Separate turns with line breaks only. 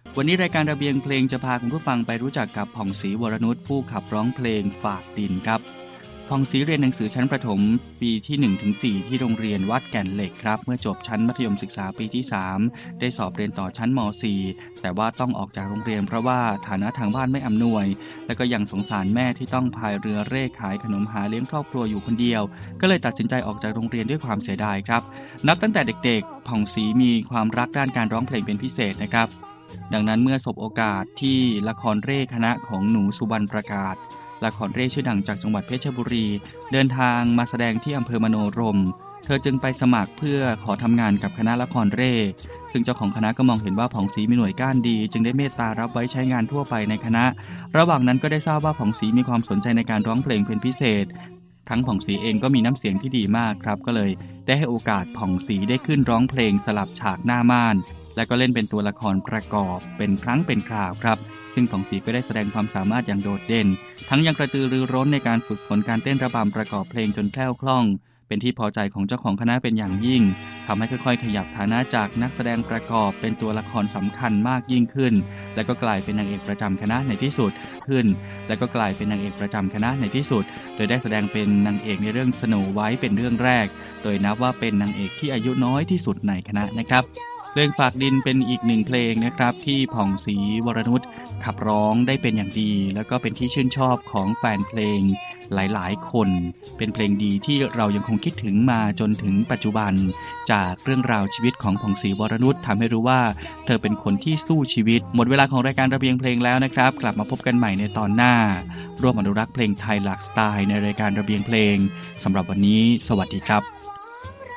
วันนี้รายการระเบียงเพลงจะพาคุณผู้ฟังไปรู้จักกับผ่องศรีวรนุชผู้ขับร้องเพลงฝากดินครับผ่องศรีเรียนหนังสือชั้นประถมปีที่ 1-4 ที่โรงเรียนวัดแก่นเหล็กครับเมื่อจบชั้นมัธยมศึกษาปีที่ 3ได้สอบเรียนต่อชั้นม.4 แต่ว่าต้องออกจากโรงเรียนเพราะว่าฐานะทางบ้านไม่อำนวยและก็ยังสงสารแม่ที่ต้องพายเรือเร่ขายขนมหาเลี้ยงครอบครัวอยู่คนเดียวก็เลยตัดสินใจออกจากโรงเรียนด้วยความเสียดายครับนับตั้งแต่เด็กๆผ่องศรีมีความรักด้านการร้องเพลงเป็นพิเศษนะครับดังนั้นเมื่อสบโอกาสที่ละครเร่คณะของหนูสุวรรณประกาศละครเร่ชื่อดังจากจังหวัดเพชรบุรีเดินทางมาแสดงที่อำเภอมโนรมเธอจึงไปสมัครเพื่อขอทำงานกับคณะละครเร่ซึ่งเจ้าของคณะก็มองเห็นว่าผ่องศรีมีหน่วยก้านดีจึงได้เมตตารับไว้ใช้งานทั่วไปในคณะระหว่างนั้นก็ได้ทราบว่าผ่องศรีมีความสนใจในการร้องเพลงเป็นพิเศษทั้งผ่องศรีเองก็มีน้ำเสียงที่ดีมากครับก็เลยได้ให้โอกาสผ่องศรีได้ขึ้นร้องเพลงสลับฉากหน้าม่านและก็เล่นเป็นตัวละครประกอบเป็นครั้งเป็นคราวครับซึ่งผ่องศรีก็ได้แสดงความสามารถอย่างโดดเด่นทั้งยังกระตือรือร้นในการฝึกฝนการเต้นระบำประกอบเพลงจนแคล่วคล่องเป็นที่พอใจของเจ้าของคณะเป็นอย่างยิ่งทำให้ค่อยๆขยับฐานะจากนักแสดงประกอบเป็นตัวละครสำคัญมากยิ่งขึ้นและก็กลายเป็นนางเอกประจำคณะในที่สุดและก็กลายเป็นนางเอกประจำคณะในที่สุดโดยได้แสดงเป็นนางเอกในเรื่องสโนว์ไวท์เป็นเรื่องแรกโดยนับว่าเป็นนางเอกที่อายุน้อยที่สุดในคณะนะครับเพลงฝากดินเป็นอีกหนึ่งเพลงนะครับที่ผ่องศรีวรนุชขับร้องได้เป็นอย่างดีแล้วก็เป็นที่ชื่นชอบของแฟนเพลงหลายๆคนเป็นเพลงดีที่เรายังคงคิดถึงมาจนถึงปัจจุบันจากเรื่องราวชีวิตของผ่องศรีวรนุชทำให้รู้ว่าเธอเป็นคนที่สู้ชีวิตหมดเวลาของรายการระเบียงเพลงแล้วนะครับกลับมาพบกันใหม่ในตอนหน้าร่วมอนุรักษ์เพลงไทยหลากสไตล์ในรายการระเบียงเพลงสำหรับวันนี้สวัสดีครับ